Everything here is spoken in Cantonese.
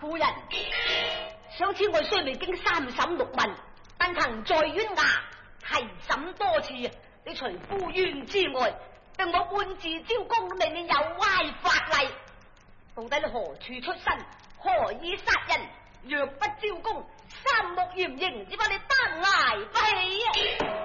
夫人，上次我雖未經三審六問，但曾在縣衙提審多次，你除夫冤之外，並冇半字招供，明明有歪法例。到底你何處出身？何以殺人？若不招供，三目嚴刑，只怕你單挨不起啊！